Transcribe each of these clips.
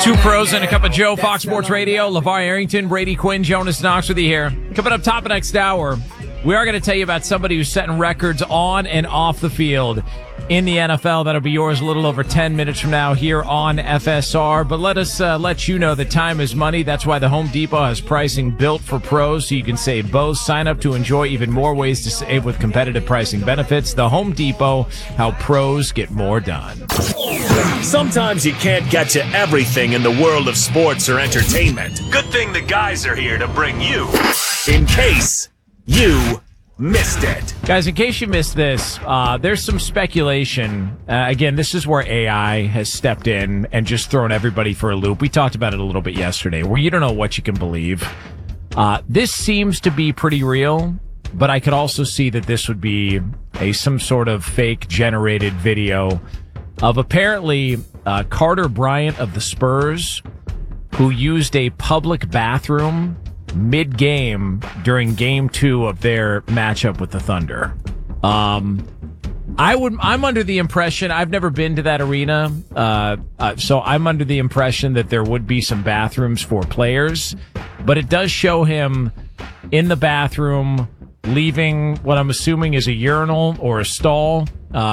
Two pros and a cup of Joe, Fox Sports Radio. LeVar Arrington, Brady Quinn, Jonas Knox with you here. Coming up top of next hour, we are going to tell you about somebody who's setting records on and off the field in the NFL. That'll be yours a little over 10 minutes from now here on FSR. But let us let you know that time is money. That's why the Home Depot has pricing built for pros, so you can save both. Sign up to enjoy even more ways to save with competitive pricing benefits. The Home Depot, how pros get more done. Sometimes you can't get to everything in the world of sports or entertainment. Good thing the guys are here to bring you in case you missed it. Guys, in case you missed this, there's some speculation. Again, this is where AI has stepped in and just thrown everybody for a loop. We talked about it a little bit yesterday, where you don't know what you can believe. This seems to be pretty real, but I could also see that this would be some sort of fake generated video of apparently Carter Bryant of the Spurs, who used a public bathroom mid-game during Game 2 of their matchup with the Thunder. I'm under the impression, I've never been to that arena, so I'm under the impression that there would be some bathrooms for players, but it does show him in the bathroom leaving what I'm assuming is a urinal or a stall.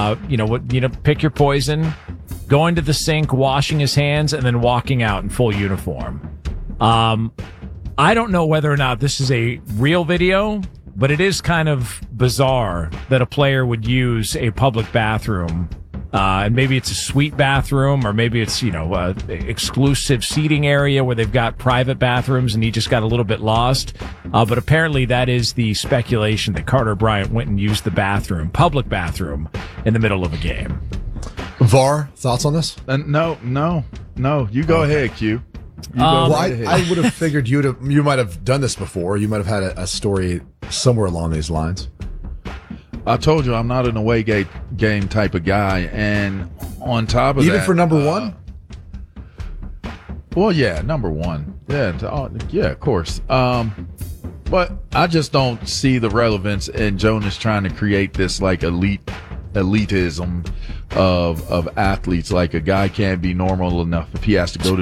Pick your poison, going to the sink, washing his hands, and then walking out in full uniform. I don't know whether or not this is a real video, but it is kind of bizarre that a player would use a public bathroom. And maybe it's a suite bathroom, or maybe it's, exclusive seating area where they've got private bathrooms and he just got a little bit lost. But apparently that is the speculation that Carter Bryant went and used the public bathroom in the middle of a game. VAR, thoughts on this? No. You go ahead, Q. I would have figured you might have done this before. You might have had a story somewhere along these lines. I told you I'm not an away game type of guy, and on top of even that, for number one. Well, yeah, number one, yeah, of course. But I just don't see the relevance in Jonas trying to create this like elitism of athletes. Like, a guy can't be normal enough if he has to go to